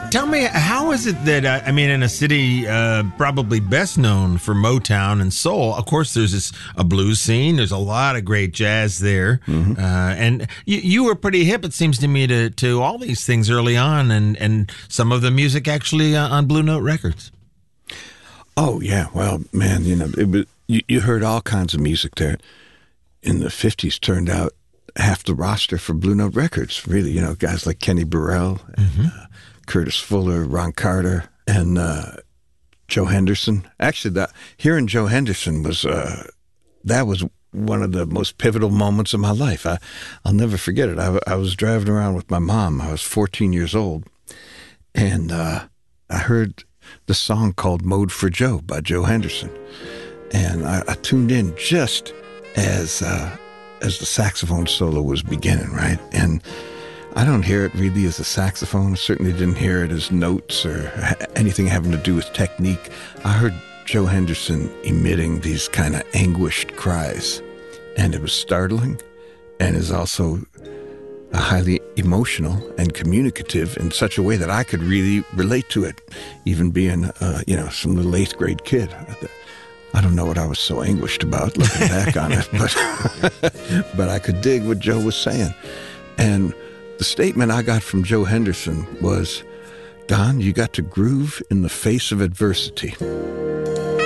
Tell me, how is it that, I mean, in a city probably best known for Motown and soul, of course, there's a blues scene. There's a lot of great jazz there. Mm-hmm. And you were pretty hip, it seems to me, to all these things early on, and some of the music actually on Blue Note Records. Oh, yeah. Well, man, you heard all kinds of music there. In the 50s, turned out half the roster for Blue Note Records, really, guys like Kenny Burrell, and, Curtis Fuller, Ron Carter, and Joe Henderson. Actually, hearing Joe Henderson was one of the most pivotal moments of my life. I'll never forget it. I was driving around with my mom. I was 14 years old, and I heard the song called "Mode for Joe" by Joe Henderson, and I tuned in just as the saxophone solo was beginning, right? And I don't hear it really as a saxophone. I certainly didn't hear it as notes or anything having to do with technique. I heard Joe Henderson emitting these kind of anguished cries, and it was startling, and is also highly emotional and communicative in such a way that I could really relate to it, even being, some little 8th grade kid. I don't know what I was so anguished about looking back on it, but I could dig what Joe was saying. And the statement I got from Joe Henderson was, "Don, you got to groove in the face of adversity."